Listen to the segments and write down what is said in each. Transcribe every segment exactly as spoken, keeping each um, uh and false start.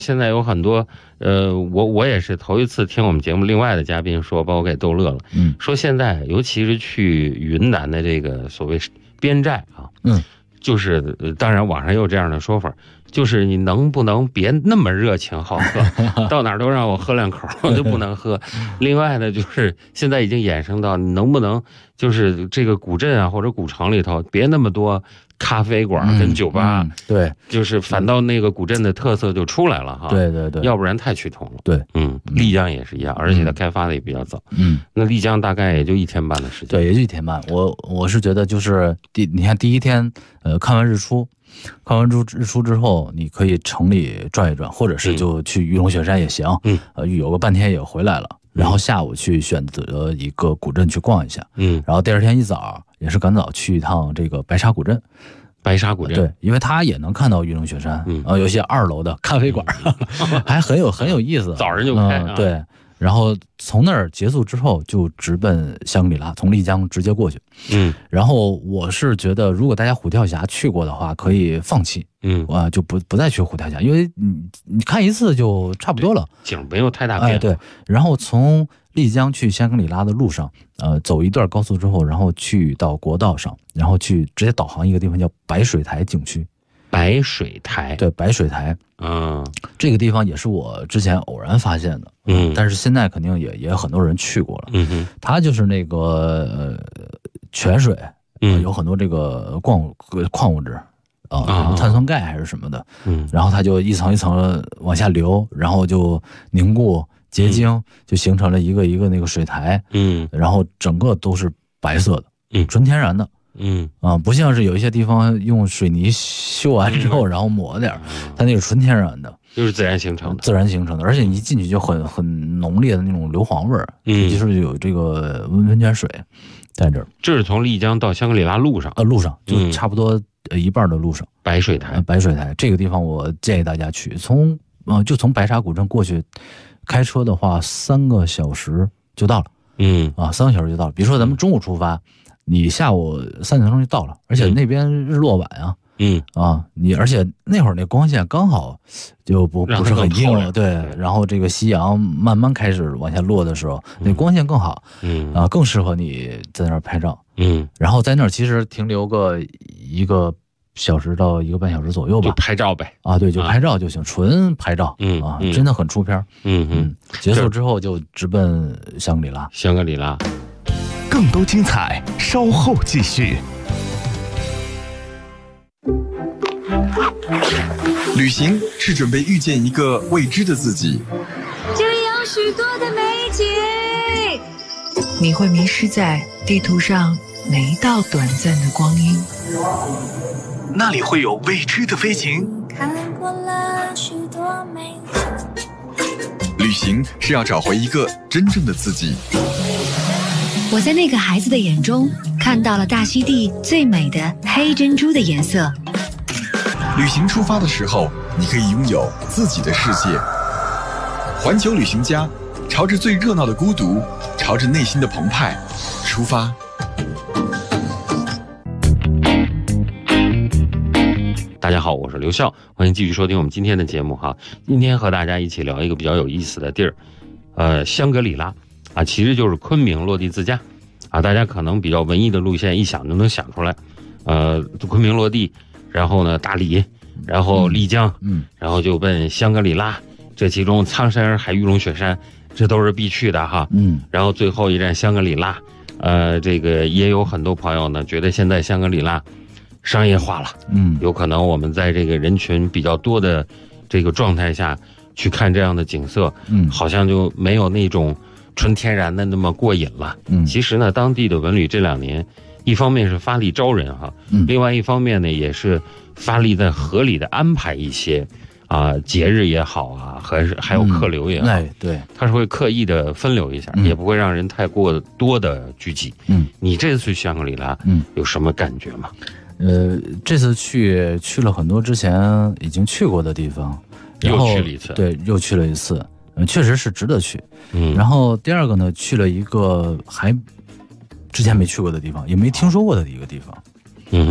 现在有很多，呃，我我也是头一次听我们节目另外的嘉宾说，把我给逗乐了。嗯，说现在尤其是去云南的这个所谓边寨啊，嗯，就是当然网上也有这样的说法，就是你能不能别那么热情好客，到哪儿都让我喝两口，我就不能喝。另外呢，就是现在已经衍生到你能不能就是这个古镇啊或者古城里头别那么多咖啡馆跟酒吧， 嗯嗯、对， 就是反倒那个古镇的特色就出来了哈。 对对对， 要不然太趋同了。 对， 嗯，丽江也是一样，而且它开发的也比较早。嗯，那丽江大概也就一天半的时间。 对，也就一天半。我我是觉得就是第，你看第一天，呃，看完日出，看完日日出之后，你可以城里转一转，或者是就去玉龙雪山也行。嗯，呃，有个半天也回来了。然后下午去选择一个古镇去逛一下，嗯，然后第二天一早也是赶早去一趟这个白沙古镇， 白沙古镇， 对，因为它也能看到玉龙雪山，嗯，呃，有些二楼的咖啡馆，嗯、还很有很有意思， 早上就开、啊嗯，对，然后从那儿结束之后就直奔香格里拉，从丽江直接过去，嗯，然后我是觉得如果大家虎跳峡去过的话，可以放弃。嗯，啊，就不不再去虎跳峡，因为你你看一次就差不多了， 景没有太大变化。 哎，对。然后从丽江去香格里拉的路上，呃，走一段高速之后，然后去到国道上，然后去直接导航一个地方叫白水台景区。 白水台， 对，白水台，嗯，这个地方也是我之前偶然发现的，嗯，但是现在肯定也也有很多人去过了，嗯哼，它就是那个呃泉水，嗯、呃，有很多这个矿矿物质。啊，什么碳酸钙还是什么的，嗯，然后它就一层一层往下流，然后就凝固结晶，嗯、就形成了一个一个那个水台，嗯，然后整个都是白色的，嗯，纯天然的，嗯啊，不像是有一些地方用水泥修完之后，嗯、然后抹点，嗯、它那是纯天然的， 就是自然形成的， 自然形成的，而且你一进去就很很浓烈的那种硫磺味儿，嗯，就是有这个温温泉水在这儿。 这是从丽江到香格里拉路上， 呃，路上就差不多。呃，一半的路上， 白水台， 白水台这个地方，我建议大家去。从呃，就从白沙古镇过去，开车的话，三个小时就到了。嗯，啊，三个小时就到了。比如说咱们中午出发，你下午三点钟就到了，而且那边日落晚啊。嗯啊，你而且那会儿那光线刚好就不不是很硬了，对。然后这个夕阳慢慢开始往下落的时候，嗯、那光线更好，嗯啊，更适合你在那儿拍照。嗯，然后在那儿其实停留个一个小时到一个半小时左右吧， 就拍照呗。 啊，对，就拍照就行，啊、纯拍照。嗯啊，真的很出片。嗯嗯，结束之后就直奔香格里拉。 香格里拉， 更多精彩稍后继续。 旅行是准备遇见一个未知的自己， 这里有许多的美景， 你会迷失在地图上每一道短暂的光阴， 那里会有未知的飞行。 看过了许多美景， 旅行是要找回一个真正的自己。 我在那个孩子的眼中看到了大溪地最美的黑珍珠的颜色。 旅行出发的时候，你可以拥有自己的世界。环球旅行家，朝着最热闹的孤独，朝着内心的澎湃出发。 大家好，我是刘笑，欢迎继续收听我们今天的节目哈。今天和大家一起聊一个比较有意思的地儿，呃，香格里拉啊，其实就是昆明落地自驾啊。大家可能比较文艺的路线一想就能想出来，呃，昆明落地。然后呢，大理，然后丽江，嗯，然后就奔香格里拉，这其中苍山洱海、玉龙雪山，这都是必去的哈，嗯，然后最后一站香格里拉，呃，这个也有很多朋友呢觉得现在香格里拉商业化了，嗯，有可能我们在这个人群比较多的这个状态下去看这样的景色，嗯，好像就没有那种纯天然的那么过瘾了，嗯，其实呢，当地的文旅这两年。一方面是发力招人哈，嗯，另外一方面呢也是发力在合理的安排一些啊节日也好啊，还是还有客流也好，嗯哎、对， 它是会刻意的分流一下，嗯，也不会让人太过多的聚集。嗯，你这次去香格里拉，嗯，有什么感觉吗？ 呃，这次去去了很多之前已经去过的地方，然后又去了一次， 对，又去了一次，嗯，确实是值得去。嗯，然后第二个呢，去了一个还。之前没去过的地方，也没听说过的一个地方，嗯嗯，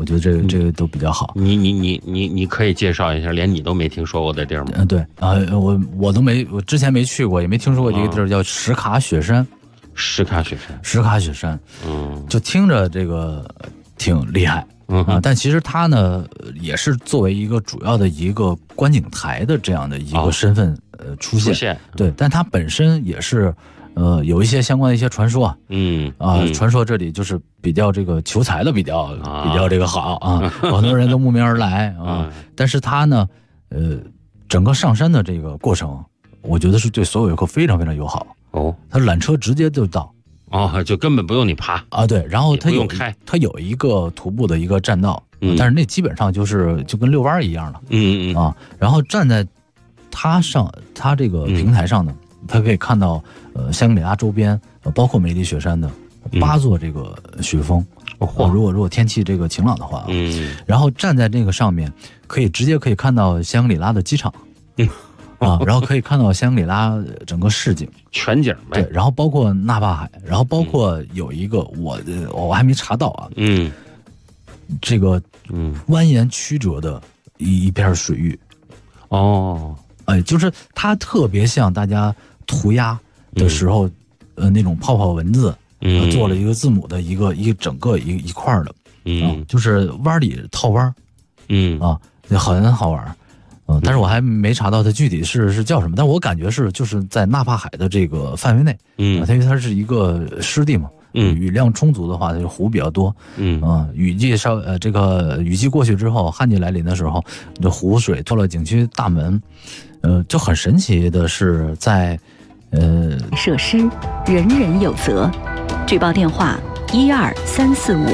我觉得这个、嗯、这个都比较好。 你你你你你可以介绍一下连你都没听说过的地儿吗？ 嗯，对啊、呃，我我都没，我之前没去过，也没听说过一个地儿、哦、叫什卡雪山。 什卡雪山， 什卡雪山，嗯，就听着这个挺厉害。 嗯啊，但其实它呢，也是作为一个主要的一个观景台的这样的一个身份、哦、呃出现， 出现对，但它本身也是呃有一些相关的一些传说啊， 嗯啊、 嗯， 传说这里就是比较这个求财的比较、啊、比较这个好啊，很多人都慕名而来啊，嗯、但是它呢，呃，整个上山的这个过程，我觉得是对所有游客非常非常友好哦， 它缆车直接就到。 哦，就根本不用你爬啊，对，然后它有开， 它有一个徒步的一个栈道，嗯、但是那基本上就是就跟遛弯一样的， 嗯嗯啊，然后站在它上，它这个平台上呢，嗯、它可以看到呃香格里拉周边，呃包括梅里雪山的八座这个雪峰， 嗯呃、如果如果天气这个晴朗的话， 嗯， 然后站在那个上面，可以直接可以看到香格里拉的机场，嗯。啊，然后可以看到香格里拉整个市景全景呗， 对，然后包括纳帕海，然后包括有一个我我还没查到啊， 嗯， 这个嗯蜿蜒曲折的一一片水域， 哦， 哎，就是它特别像大家涂鸦的时候，嗯、呃那种泡泡文字， 嗯、 呃，做了一个字母的一个一个整个一一块的， 嗯、 啊，就是弯里套弯， 嗯啊，很好玩。嗯，但是我还没查到它具体是是叫什么，但是我感觉是就是在纳帕海的这个范围内， 嗯， 它因为它是一个湿地嘛， 嗯， 雨量充足的话，它湖比较多， 嗯啊，雨季稍呃这个雨季过去之后，旱季来临的时候，这湖水透了景区大门，呃，就很神奇的是在，呃， 设施人人有责，举报电话一二三四五。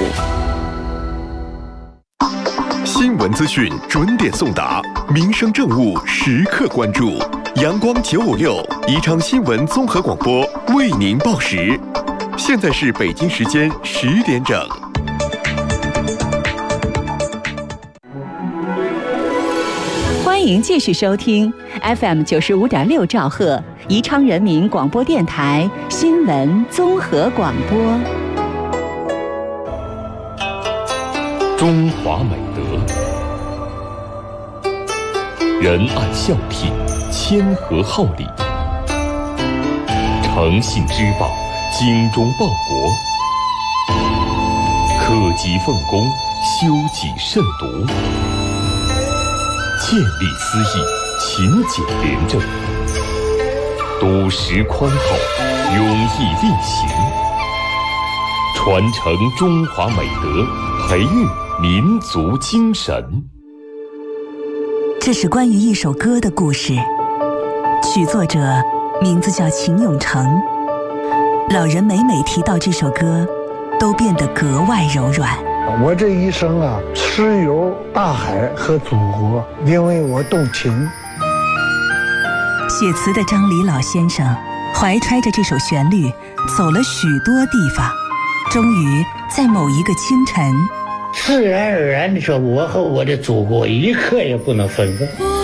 新闻资讯准点送达，民生政务时刻关注。阳光九五六宜昌新闻综合广播为您报时，现在是北京时间十点整。 欢迎继续收听 F M 九十五点六兆赫宜昌人民广播电台新闻综合广播。 中华美德，仁爱孝悌，谦和好礼，诚信织报，精忠报国，克己奉公，修己慎独，见利思义，勤俭廉政，笃实宽厚，勇毅力行，传承中华美德，培育民族精神。 这是关于一首歌的故事，曲作者名字叫秦永成。老人每每提到这首歌，都变得格外柔软。 我这一生啊，痴游大海和祖国，因为我动情。 写词的张黎老先生怀揣着这首旋律，走了许多地方，终于在某一个清晨， 自然而然的说，我和我的祖国一刻也不能分开。